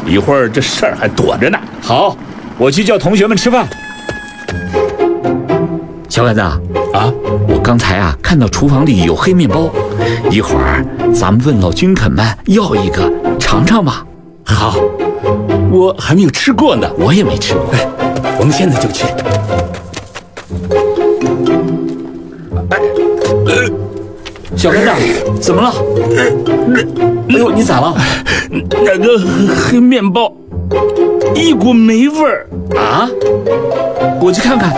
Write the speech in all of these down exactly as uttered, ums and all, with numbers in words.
一会儿这事儿还多着呢。 好，我去叫同学们吃饭。小杆子啊，我刚才啊看到厨房里有黑面包，一会儿咱们问老军肯们要一个尝尝吧。 好，我还没有吃过呢， 我也没吃过。 哎，我们现在就去。 小杆子，怎么了？哎呦，你咋了？ 那个黑面包，一股霉味儿啊！我去看看。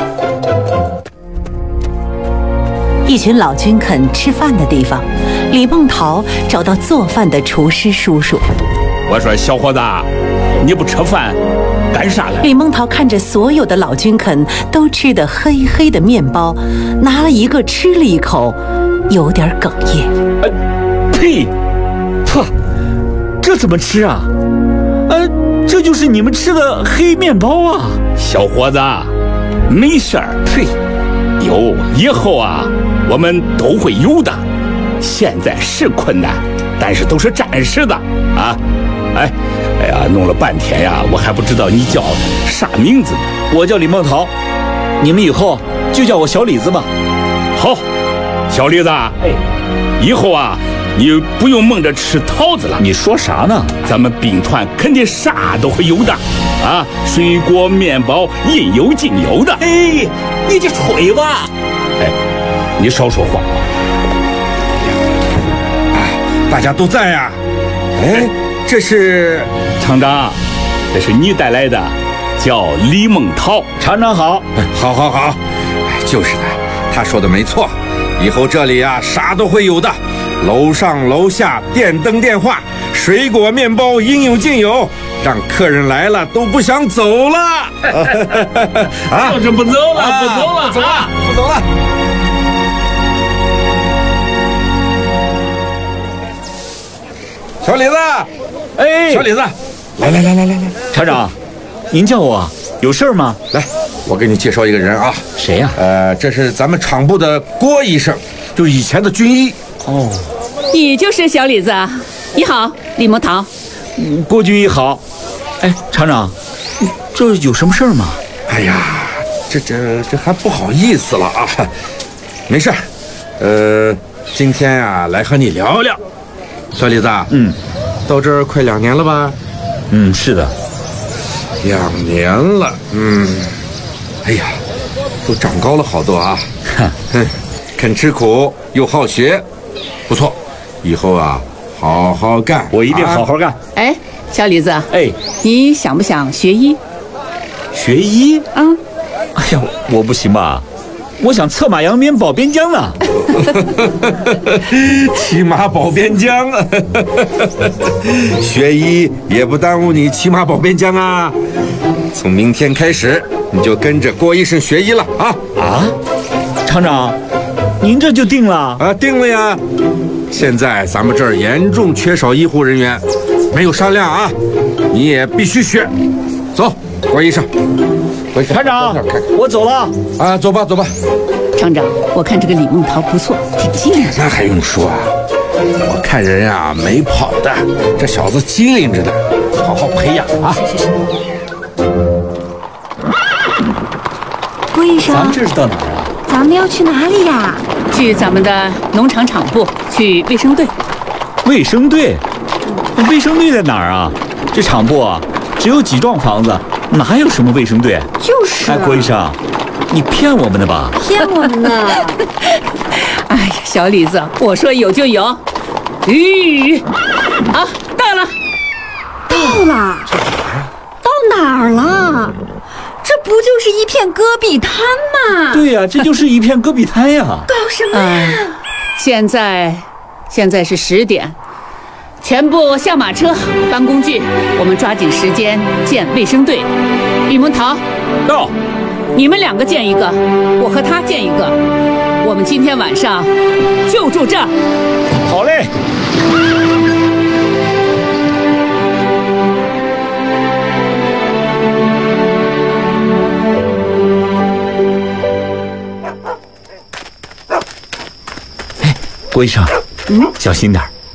一群老军肯吃饭的地方，李梦桃找到做饭的厨师叔叔。 我说小伙子，你不吃饭干啥来？ 李梦桃看着所有的老军肯都吃得黑黑的面包，拿了一个吃了一口，有点哽咽。 呃，呸！噗，这怎么吃啊？呃，这就是你们吃的黑面包啊！ 小伙子，没事儿， 呸！ 有以后啊，我们都会有的。现在是困难，但是都是暂时的啊！哎，哎呀，弄了半天呀，我还不知道你叫啥名字呢。 我叫李梦桃，你们以后就叫我小李子吧。 好，小李子，哎，以后啊，你不用梦着吃桃子了。 你说啥呢？ 咱们兵团肯定啥都会有的啊，水果、面包，应有尽有的。 哎，你这吹吧！ 哎，你少说话啊！ 哎，大家都在呀、啊。哎，这是厂长，这是你带来的，叫李梦桃。 厂长好， 好，好，好，就是的，他说的没错。以后这里啊，啥都会有的，楼上楼下，电灯电话，水果面包应有尽有，让客人来了都不想走了。 啊，就是不走了， 啊、 不走了， 不走了，不走了。小李子， 哎， 小李子，来来来来来来， 厂长，您叫我有事吗？ 来，我给你介绍一个人啊。 谁呀、啊？ 呃，这是咱们厂部的郭医生，就是以前的军医。 哦， 你就是小李子啊？你好，李梦桃。 嗯，郭军医好。哎，厂长，这有什么事儿吗？ 哎呀，这这这还不好意思了啊。没事儿，呃，今天啊来和你聊聊。小李子， 嗯， 到这儿快两年了吧？ 嗯，是的， 两年了。嗯，哎呀，都长高了好多啊。哼，肯吃苦又好学，不错。以后啊，好好干。 我一定好好干。啊、 哎，小李子， 哎， 你想不想学医？ 学医？ 嗯。 哎呀，我不行吧？我想策马扬鞭保边疆呢。 骑马保边疆，学医也不耽误你骑马保边疆啊！从明天开始，你就跟着郭医生学医了啊！ 啊，厂长，您这就定了啊？定了呀！现在咱们这儿严重缺少医护人员，没有商量啊！你也必须学。走，郭医生。 厂长，我走了啊！走吧，走吧。 厂长，我看这个李梦桃不错，挺机灵。 那还用说啊？我看人啊没跑的，这小子机灵着呢，好好培养啊！ 是是是。 郭医生， 咱们这是到哪儿啊？ 咱们要去哪里呀？ 去咱们的农场厂部，去卫生队。 卫生队？卫生队在哪儿啊？这厂部啊，只有几幢房子，哪有什么卫生队？ 就是。 哎，郭医生。你骗我们的吧？ 骗我们呢！ 哎呀，小李子，我说有就有。吁、嗯，啊，到了， 到了，到哪儿了？这不就是一片戈壁滩吗？ 对呀、啊，这就是一片戈壁滩呀。 搞什么呀？ 呃、现在，现在是十点，全部下马车，搬工具，我们抓紧时间建卫生队。李梦桃， 到。 你们两个建一个，我和他建一个。我们今天晚上就住这儿。 好嘞。哎，郭医生，嗯，小心点。